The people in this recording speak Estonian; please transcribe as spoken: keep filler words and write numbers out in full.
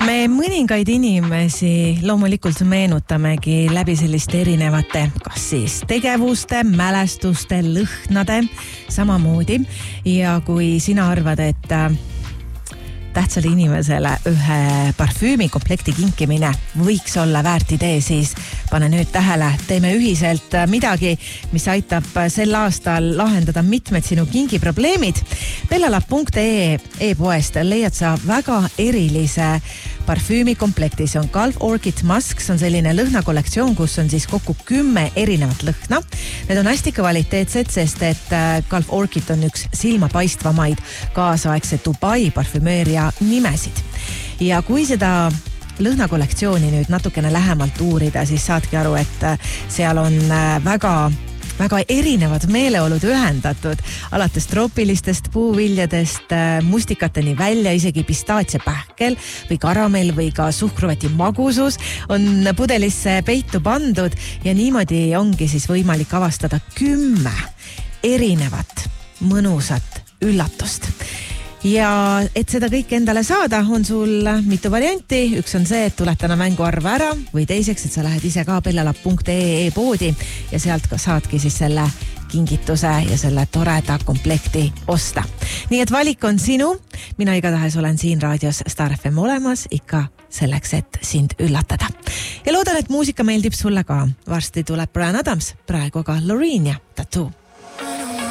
Me mõningaid inimesi loomulikult meenutamegi läbi selliste erinevate, kas siis tegevuste, mälestuste, lõhnade, samamoodi. Ja kui sina arvad, et tähtsale inimesele ühe parfüümikomplekti kinkimine võiks olla väärt idee, siis pane nüüd tähele, teeme ühiselt midagi, mis aitab sel aastal lahendada mitmed sinu kingiprobleemid. Bellalab punkt ee e-poest leiad sa väga erilise parfüümikomplekti. See on Gulf Orchid Musk, see on selline lõhnakollektsioon, kus on siis kokku kümme erinevat lõhna. Need on hästi kvaliteetsed, sest et Gulf Orchid on üks silmapaistvamaid kaasaegse Dubai parfümeeria nimesid. Ja kui seda lõhnakollektsiooni nüüd natukene lähemalt uurida, siis saadki aru, et seal on väga väga erinevad meeleolud ühendatud, alates troopilistest puuviljadest mustikateni välja, isegi pistaatsepähkel või karamell või ka suhkruvati magusus on pudelisse peitu pandud ja niimoodi ongi siis võimalik avastada kümme erinevat mõnusat üllatust. Ja et seda kõik endale saada, on sul mitu varianti. Üks on see, et tuletana mängu arva ära või teiseks, et sa lähed ise ka bellalab punkt ee e-poodi ja sealt ka saadki siis selle kingituse ja selle toreda komplekti osta. Nii et valik on sinu. Mina igatahes olen siin raadios Star F M olemas ikka selleks, et sind üllatada. Ja loodan, et muusika meeldib sulle ka. Varsti tuleb Bryan Adams, praegu ka Loreen ja Tattoo.